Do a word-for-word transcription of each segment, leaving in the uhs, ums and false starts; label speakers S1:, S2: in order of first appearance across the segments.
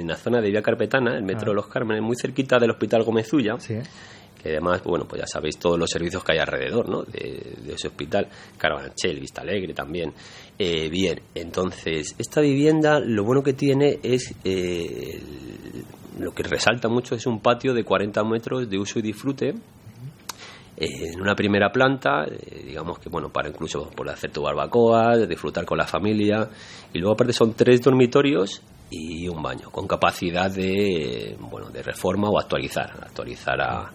S1: en la zona de Vía Carpetana, el metro de Los Cármenes, muy cerquita del Hospital Gómez Ulla. Sí. Que además, bueno, pues ya sabéis todos los servicios que hay alrededor, ¿no? De, de ese hospital, Carabanchel, Vista Alegre también. Eh, bien, entonces, esta vivienda lo bueno que tiene es, eh, lo que resalta mucho es un patio de cuarenta metros de uso y disfrute, eh, en una primera planta, eh, digamos que, bueno, para incluso por hacer tu barbacoa, disfrutar con la familia, y luego aparte son tres dormitorios y un baño, con capacidad de, bueno, de reforma o actualizar, actualizar a...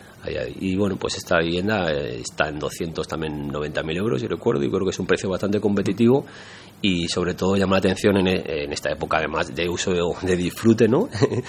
S1: Y bueno, pues esta vivienda está en doscientos noventa mil euros, yo recuerdo, y creo que es un precio bastante competitivo y sobre todo llama la atención en, en esta época además de uso de, de disfrute, ¿no?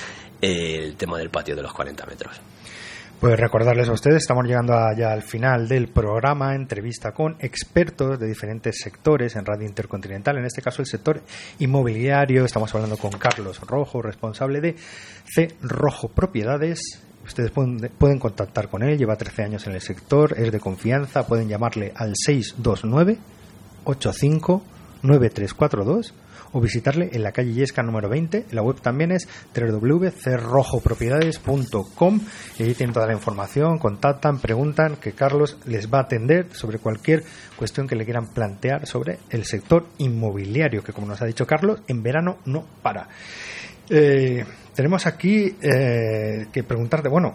S1: El tema del patio de los cuarenta metros.
S2: Pues recordarles a ustedes, estamos llegando a, ya al final del programa, entrevista con expertos de diferentes sectores en Radio Intercontinental, en este caso el sector inmobiliario. Estamos hablando con Carlos Rojo, responsable de C. Rojo Propiedades. Ustedes pueden, pueden contactar con él, lleva trece años en el sector, es de confianza, pueden llamarle al seis dos nueve, ocho cinco, nueve tres cuatro dos o visitarle en la calle Illescas número veinte. La web también es doble u doble u doble u punto c rojo propiedades punto com y allí tienen toda la información, contactan, preguntan, que Carlos les va a atender sobre cualquier cuestión que le quieran plantear sobre el sector inmobiliario, que como nos ha dicho Carlos, en verano no para. Eh, tenemos aquí eh, que preguntarte, bueno,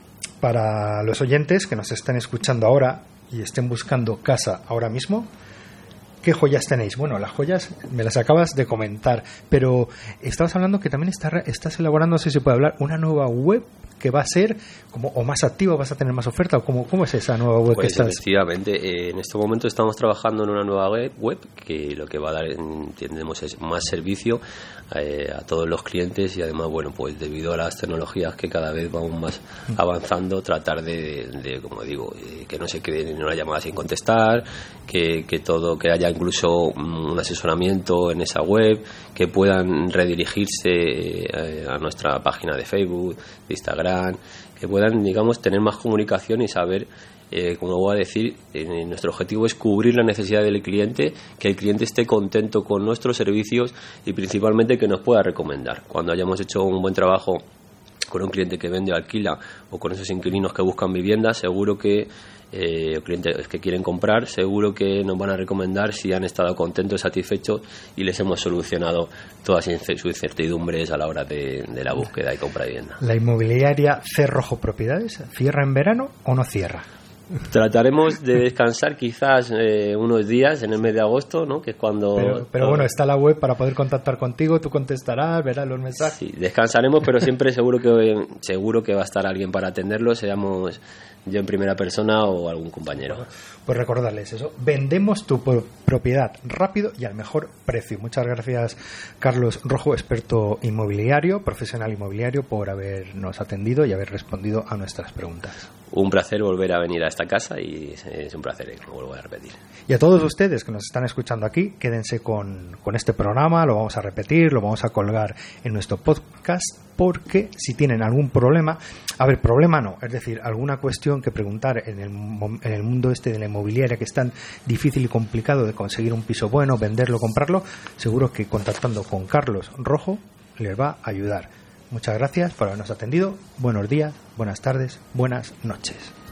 S2: para los oyentes que nos están escuchando ahora y estén buscando casa ahora mismo, ¿qué joyas tenéis? Bueno, las joyas me las acabas de comentar, pero estabas hablando que también está, estás elaborando, no sé si se puede hablar, una nueva web que va a ser como o más activa, vas a tener más oferta, o cómo, cómo es esa nueva web
S1: pues
S2: que estás?
S1: Efectivamente, eh, en este momento estamos trabajando en una nueva web, web que lo que va a dar, entendemos, es más servicio eh, a todos los clientes y además, bueno, pues debido a las tecnologías que cada vez vamos más avanzando, tratar de, de, de como digo, eh, que no se quede en una llamada sin contestar, que, que todo, que haya incluso un asesoramiento en esa web, que puedan redirigirse eh, a nuestra página de Facebook, de Instagram, que puedan, digamos, tener más comunicación y saber, eh, como voy a decir, eh, nuestro objetivo es cubrir la necesidad del cliente, que el cliente esté contento con nuestros servicios y principalmente que nos pueda recomendar. Cuando hayamos hecho un buen trabajo con un cliente que vende o alquila o con esos inquilinos que buscan vivienda, seguro que eh, clientes que quieren comprar, seguro que nos van a recomendar si han estado contentos, satisfechos y les hemos solucionado todas sus incertidumbres a la hora de, de la búsqueda y compra de vivienda.
S2: ¿La inmobiliaria C. Rojo Propiedades cierra en verano o no cierra?
S1: Trataremos de descansar quizás eh, unos días en el mes de agosto, ¿no? Que es cuando...
S2: Pero, pero bueno, está la web para poder contactar contigo, tú contestarás, verás los mensajes.
S1: Sí, descansaremos, pero siempre seguro que seguro que va a estar alguien para atenderlo, seamos yo en primera persona o algún compañero.
S2: Pues recordarles eso, vendemos tu propiedad rápido y al mejor precio. Muchas gracias, Carlos Rojo, experto inmobiliario, profesional inmobiliario, por habernos atendido y haber respondido a nuestras preguntas.
S1: Un placer volver a venir a esta casa y es un placer, lo vuelvo a repetir.
S2: Y a todos ustedes que nos están escuchando aquí, quédense con, con este programa, lo vamos a repetir, lo vamos a colgar en nuestro podcast, porque si tienen algún problema, a ver, problema no, es decir, alguna cuestión que preguntar en el, en el mundo este de la inmobiliaria, que es tan difícil y complicado de conseguir un piso bueno, venderlo, comprarlo, seguro que contactando con Carlos Rojo les va a ayudar. Muchas gracias por habernos atendido. Buenos días, buenas tardes, buenas noches.